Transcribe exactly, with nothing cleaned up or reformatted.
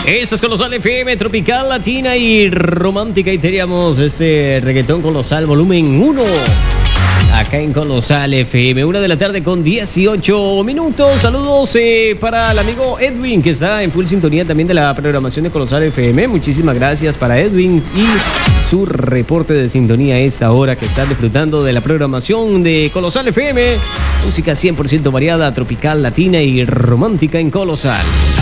Esto es Colosal F M, tropical, latina y romántica. Y teníamos este reggaetón Colosal volumen uno. Acá en Colosal F M, una de la tarde con dieciocho minutos. Saludos eh, para el amigo Edwin, que está en full sintonía también de la programación de Colosal F M. Muchísimas gracias para Edwin y su reporte de sintonía a esta hora, que está disfrutando de la programación de Colosal F M. Música cien por ciento variada, tropical, latina y romántica en Colosal.